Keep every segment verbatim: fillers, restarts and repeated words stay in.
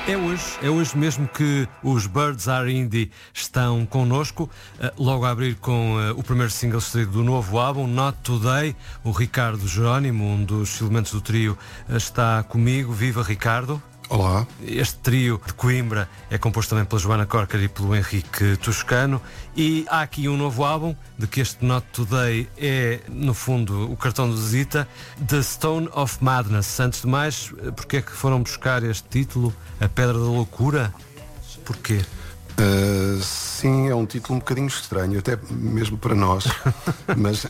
É hoje, é hoje mesmo que os Birds Are Indie estão connosco, logo a abrir com o primeiro single extraído do novo álbum, Not Today. O Ricardo Jerónimo, um dos elementos do trio, está comigo. Viva, Ricardo! Olá. Este trio de Coimbra é composto também pela Joana Corker e pelo Henrique Toscano, e há aqui um novo álbum, de que este Not Today é, no fundo, o cartão de visita, The Stone of Madness. Antes de mais, porque é que foram buscar este título, A Pedra da Loucura? Porquê? Uh, sim, é um título um bocadinho estranho, até mesmo para nós, mas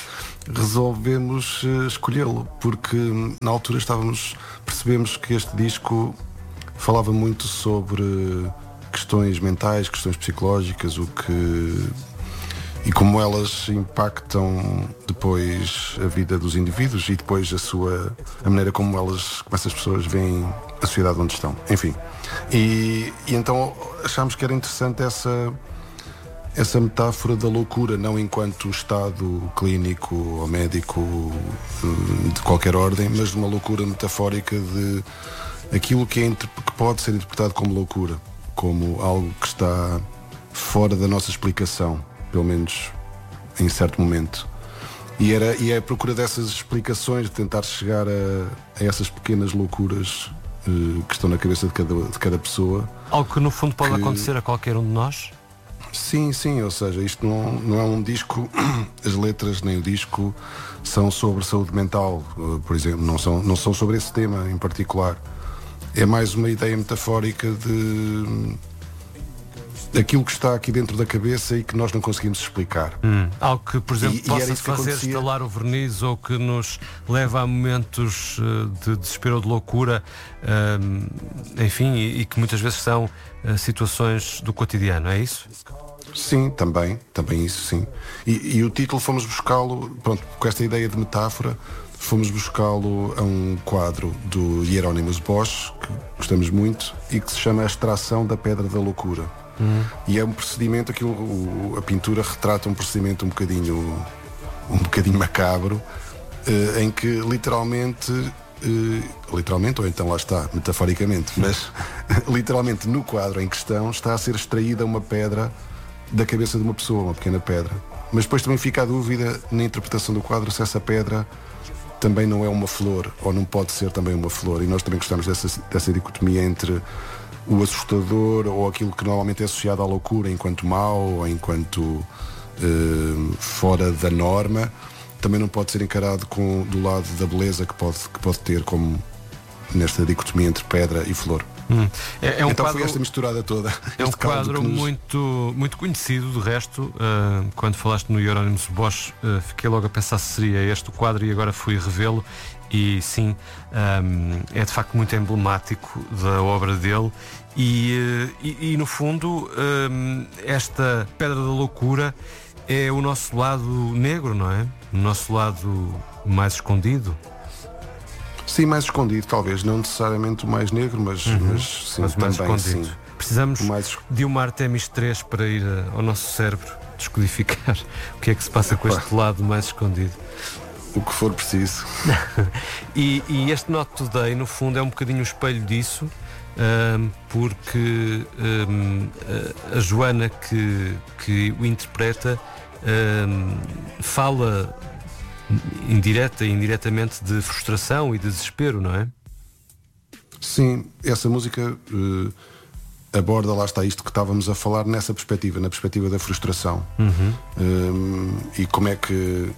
resolvemos uh, escolhê-lo, porque na altura estávamos, percebemos que este disco falava muito sobre questões mentais, questões psicológicas, o que e como elas impactam depois a vida dos indivíduos e depois a sua a maneira como elas, como essas pessoas veem a sociedade onde estão. Enfim, e, e então achámos que era interessante essa essa metáfora da loucura, não enquanto estado clínico ou médico de qualquer ordem, mas de uma loucura metafórica de aquilo que, é, que pode ser interpretado como loucura, como algo que está fora da nossa explicação, pelo menos em certo momento. E, era, e é a procura dessas explicações, de tentar chegar a, a essas pequenas loucuras uh, que estão na cabeça de cada, de cada pessoa. Algo que no fundo pode que... acontecer a qualquer um de nós? Sim, sim, ou seja, isto não, não é um disco, as letras nem o disco são sobre saúde mental, por exemplo, não são, não são sobre esse tema em particular. É mais uma ideia metafórica de aquilo que está aqui dentro da cabeça e que nós não conseguimos explicar. Hum. Algo que, por exemplo, e, possa e fazer estalar o verniz, ou que nos leva a momentos uh, de desespero ou de loucura, uh, enfim, e, e que muitas vezes são uh, situações do cotidiano, é isso? Sim, também, também isso, sim. E, e o título fomos buscá-lo, pronto, com esta ideia de metáfora, fomos buscá-lo a um quadro do Hieronymus Bosch, que gostamos muito, e que se chama A Extração da Pedra da Loucura. Uhum. E é um procedimento, aquilo, o, a pintura retrata um procedimento um bocadinho um bocadinho macabro, uh, em que literalmente uh, literalmente, ou então lá está, metaforicamente, mas literalmente no quadro em questão está a ser extraída uma pedra da cabeça de uma pessoa, uma pequena pedra. Mas depois também fica a dúvida na interpretação do quadro se essa pedra também não é uma flor, ou não pode ser também uma flor. E nós também gostamos dessa, dessa dicotomia entre o assustador ou aquilo que normalmente é associado à loucura enquanto mau ou enquanto eh, fora da norma, também não pode ser encarado com, do lado da beleza que pode, que pode ter, como nesta dicotomia entre pedra e flor. Hum. É, é um então quadro, foi esta misturada toda. É um quadro nos... muito, muito conhecido, de resto. Uh, quando falaste no Hieronymus Bosch, uh, fiquei logo a pensar se seria este o quadro, e agora fui revê-lo. E sim, um, é de facto muito emblemático da obra dele. E, uh, e, e no fundo, um, esta Pedra da Loucura é o nosso lado negro, não é? O nosso lado mais escondido. Sim, mais escondido, talvez, não necessariamente o mais negro, mas, uhum. mas sim, mas mais também escondido. Sim. Precisamos mais... de uma Artemis três para ir ao nosso cérebro descodificar o que é que se passa com este lado mais escondido. O que for preciso. e, e este Not Today, no fundo, é um bocadinho o espelho disso, um, porque um, a Joana que, que o interpreta um, fala indireta e indiretamente de frustração e de desespero, não é? Sim, essa música uh, aborda, lá está, isto que estávamos a falar nessa perspectiva, na perspectiva da frustração. Uhum. Um, e como é que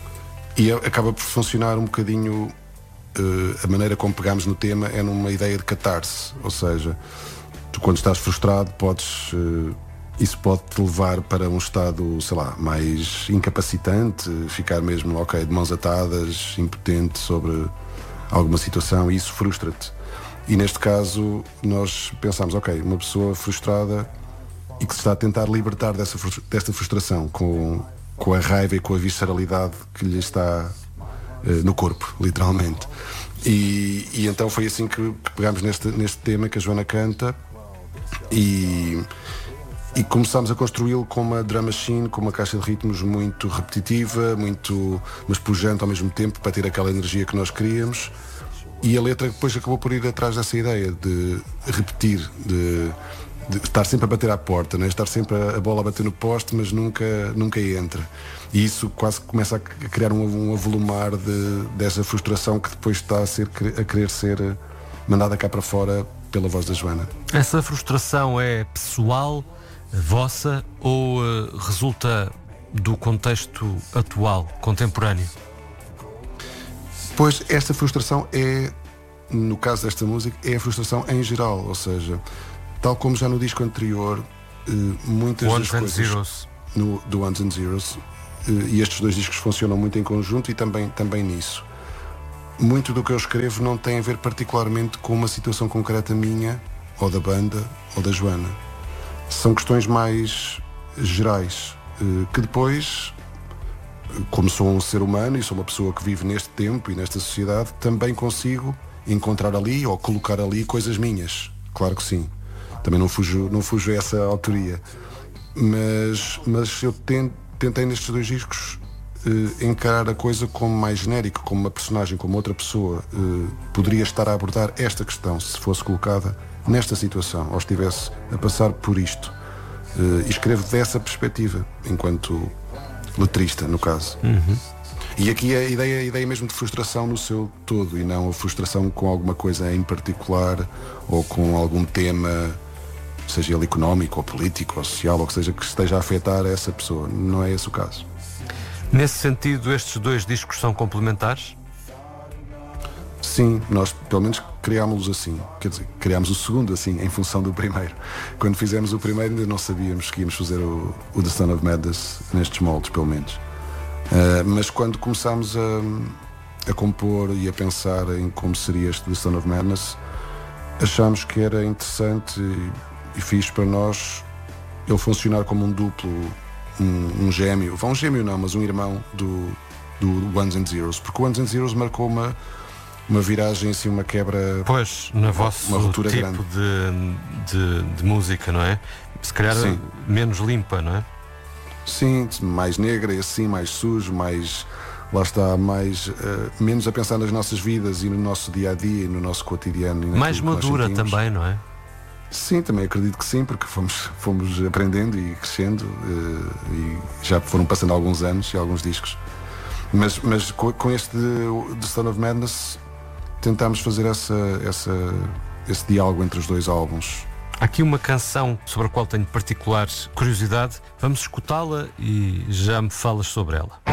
e acaba por funcionar um bocadinho uh, a maneira como pegámos no tema é numa ideia de catarse, ou seja, tu quando estás frustrado podes uh, isso pode-te levar para um estado, sei lá, mais incapacitante, ficar mesmo, ok, de mãos atadas, impotente sobre alguma situação, e isso frustra-te. E neste caso nós pensámos, ok, uma pessoa frustrada e que se está a tentar libertar dessa, desta frustração com, com a raiva e com a visceralidade que lhe está uh, no corpo, literalmente. E, e então foi assim que, que pegámos neste, neste tema que a Joana canta e... E começámos a construí-lo com uma drum machine, com uma caixa de ritmos muito repetitiva, muito, mas pujante ao mesmo tempo, para ter aquela energia que nós queríamos. e a letra depois acabou por ir atrás dessa ideia de repetir, de, de estar sempre a bater à porta, né? Estar sempre a, a bola a bater no poste, mas nunca, nunca entra. E isso quase começa a criar um, um avolumar de, dessa frustração que depois está a, ser, a querer ser mandada cá para fora pela voz da Joana. Essa frustração é pessoal, vossa, ou uh, resulta do contexto atual, contemporâneo? Pois, esta frustração é, no caso desta música, é a frustração em geral, ou seja, tal como já no disco anterior, muitas Ones das and coisas Zeros. No, do Ones and Zeros, e estes dois discos funcionam muito em conjunto e também, também nisso. Muito do que eu escrevo não tem a ver particularmente com uma situação concreta minha, ou da banda, ou da Joana. São questões mais gerais, que depois, como sou um ser humano e sou uma pessoa que vive neste tempo e nesta sociedade, também consigo encontrar ali ou colocar ali coisas minhas. Claro que sim. Também não fujo, não fujo a essa autoria. Mas, mas eu tentei nestes dois discos eh, encarar a coisa como mais genérico, como uma personagem, como outra pessoa eh, poderia estar a abordar esta questão se fosse colocada nesta situação ou estivesse a passar por isto. Eh, e escrevo dessa perspectiva, enquanto letrista, no caso. Uhum. E aqui a ideia, a ideia mesmo de frustração no seu todo, e não a frustração com alguma coisa em particular ou com algum tema, seja ele económico ou político ou social, ou que seja, que esteja a afetar essa pessoa. Não é esse o caso. Nesse sentido, estes dois discos são complementares? Sim, nós pelo menos criámos-los assim. Quer dizer, criámos o segundo assim, em função do primeiro. Quando fizemos o primeiro ainda não sabíamos que íamos fazer o, o The Son of Madness nestes moldes, pelo menos. Uh, mas quando começámos a, a compor e a pensar em como seria este The Son of Madness, achámos que era interessante e, e fixe para nós ele funcionar como um duplo, um, um gêmeo, um gêmeo não, mas um irmão do, do Ones and Zeros, porque o Ones and Zeros marcou uma uma viragem, assim, uma quebra. Pois, na vosso uma ruptura tipo grande. De, de, de música, não é? Se calhar Sim. menos limpa, não é? Sim, mais negra e assim, mais sujo, mais, lá está, mais, uh, menos a pensar nas nossas vidas e no nosso dia-a-dia e no nosso cotidiano. E mais madura também, não é? Sim, também acredito que sim, porque fomos, fomos aprendendo e crescendo uh, e já foram passando alguns anos e alguns discos. Mas, mas com, com este The Son of Madness tentámos fazer essa, essa, esse diálogo entre os dois álbuns. Há aqui uma canção sobre a qual tenho particular curiosidade. Vamos escutá-la e já me falas sobre ela.